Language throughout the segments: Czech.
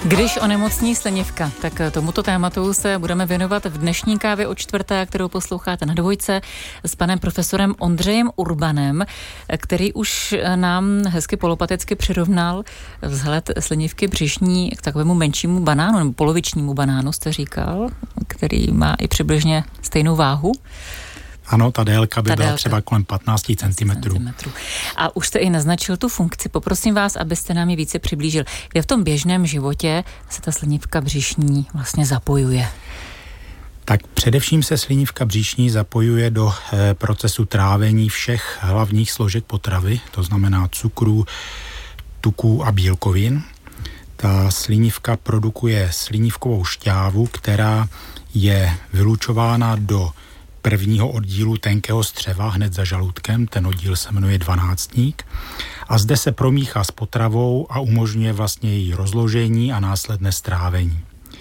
Když onemocní slinivka, tak tomuto tématu se budeme věnovat v dnešní kávě od čtvrté, kterou posloucháte na Dvojce s panem profesorem Ondřejem Urbanem, který už nám hezky polopaticky přirovnal vzhled slinivky břišní k takovému menšímu banánu, nebo polovičnímu banánu, jste říkal, který má i přibližně stejnou váhu. Ano, ta délka by byla třeba kolem 15 cm. A už jste i naznačil tu funkci. Poprosím vás, abyste nám ji více přiblížil. Kde v tom běžném životě se ta slinivka břišní vlastně zapojuje? Tak především se slinivka břišní zapojuje do procesu trávení všech hlavních složek potravy, to znamená cukrů, tuků a bílkovin. Ta slinivka produkuje slinivkovou šťávu, která je vylučována do prvního oddílu tenkého střeva hned za žaludkem, ten oddíl se jmenuje dvanáctník a zde se promíchá s potravou a umožňuje vlastně její rozložení a následné strávení.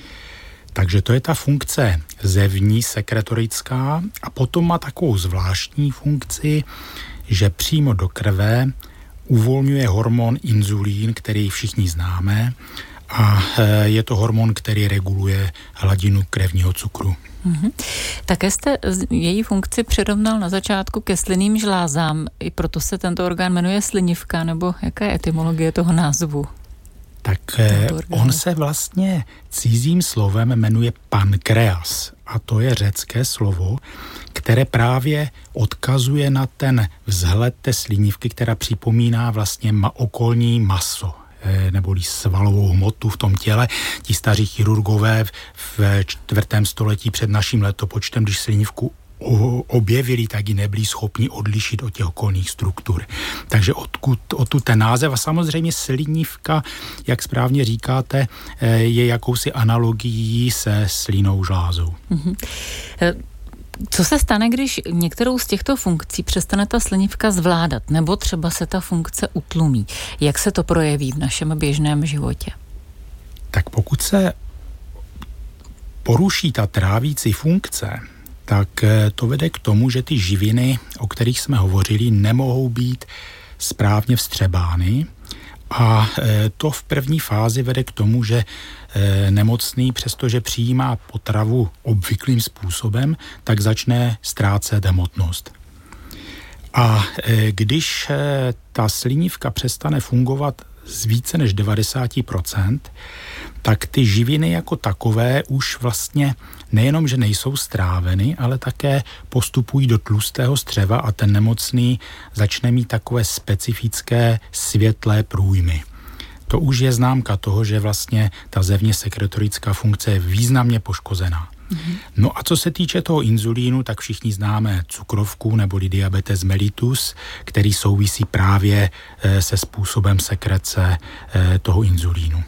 Takže to je ta funkce zevní sekretorická a potom má takovou zvláštní funkci, že přímo do krve uvolňuje hormon inzulín, který všichni známe a je to hormon, který reguluje hladinu krevního cukru. Mm-hmm. Také jste její funkci přirovnal na začátku ke slinným žlázám, i proto se tento orgán jmenuje slinivka, nebo jaká je etymologie toho názvu? Tak on se vlastně cizím slovem jmenuje pankreas a to je řecké slovo, které právě odkazuje na ten vzhled té slinivky, která připomíná vlastně okolní maso neboli svalovou hmotu v tom těle. Ti staří chirurgové v 4. století před naším letopočtem, když slinivku objevili, tak ji nebyli schopni odlišit od těch okolních struktur. Takže odtud ten název a samozřejmě slinivka, jak správně říkáte, je jakousi analogií se slinnou žlázou. Mm-hmm. Co se stane, když některou z těchto funkcí přestane ta slinivka zvládat, nebo třeba se ta funkce utlumí? Jak se to projeví v našem běžném životě? Tak pokud se poruší ta trávící funkce, tak to vede k tomu, že ty živiny, o kterých jsme hovořili, nemohou být správně vstřebány a to v první fázi vede k tomu, že nemocný, přestože přijímá potravu obvyklým způsobem, tak začne ztrácet hmotnost. A když ta slinivka přestane fungovat z více než 90%, tak ty živiny jako takové už vlastně nejenom, že nejsou stráveny, ale také postupují do tlustého střeva a ten nemocný začne mít takové specifické světlé průjmy. To už je známka toho, že vlastně ta zevně sekretorická funkce je významně poškozená. Mm-hmm. No a co se týče toho inzulínu, tak všichni známe cukrovku neboli diabetes mellitus, který souvisí právě se způsobem sekrece toho inzulínu.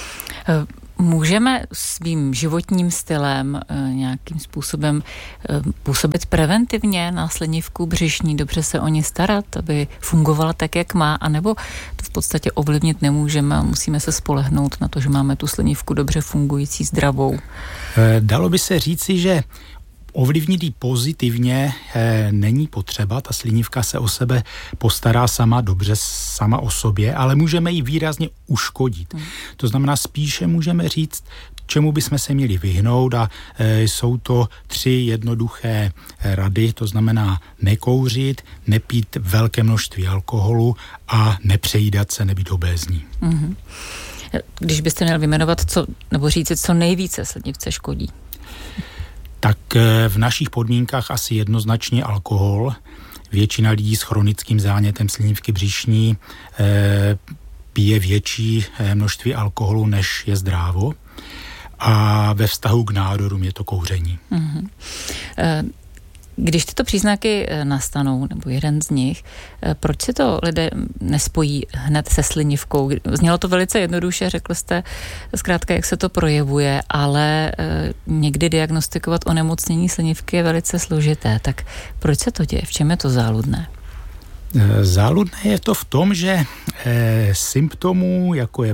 Můžeme svým životním stylem nějakým způsobem působit preventivně na slinivku břišní, dobře se o ně starat, aby fungovala tak, jak má, anebo to v podstatě ovlivnit nemůžeme a musíme se spolehnout na to, že máme tu slinivku dobře fungující, zdravou? Dalo by se říci, že ovlivnit ji pozitivně není potřeba, ta slinivka se o sebe postará sama dobře, sama o sobě, ale můžeme ji výrazně uškodit. To znamená, spíše můžeme říct, čemu bychom se měli vyhnout a jsou to 3 jednoduché rady, to znamená nekouřit, nepít velké množství alkoholu a nepřejídat se, nebýt obézní. Mm-hmm. Když byste měl vyjmenovat, nebo říct, co nejvíce slinivce škodí? Tak v našich podmínkách asi jednoznačně alkohol. Většina lidí s chronickým zánětem slinivky břišní pije větší množství alkoholu, než je zdrávo. A ve vztahu k nádorům je to kouření. Mm-hmm. Když tyto příznaky nastanou, nebo jeden z nich, proč si to lidé nespojí hned se slinivkou? Znělo to velice jednoduše, řekl jste zkrátka, jak se to projevuje, ale někdy diagnostikovat onemocnění slinivky je velice složité. Tak proč se to děje? V čem je to záludné? Záludné je to v tom, že symptomů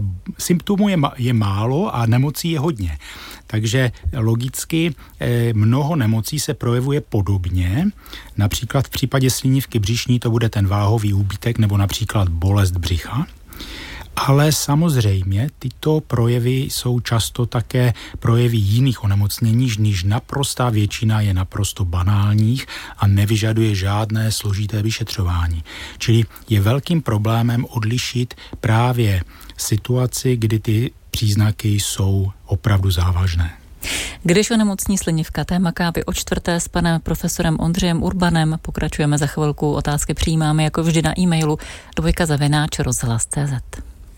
je málo a nemocí je hodně. Takže logicky mnoho nemocí se projevuje podobně. Například v případě slinivky břišní to bude ten váhový úbytek nebo například bolest břicha. Ale samozřejmě tyto projevy jsou často také projevy jiných onemocnění, níž naprostá většina je naprosto banálních a nevyžaduje žádné složité vyšetřování. Čili je velkým problémem odlišit právě situaci, kdy ty příznaky jsou opravdu závažné. Když onemocní slinivka, téma kávy o 4. s panem profesorem Ondřejem Urbanem. Pokračujeme za chvilku, otázky přijímáme jako vždy na e-mailu dvojka@rozhlas.cz.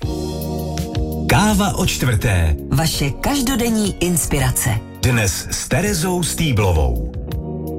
Káva o 4. Vaše každodenní inspirace. Dnes s Terezou Stýblovou.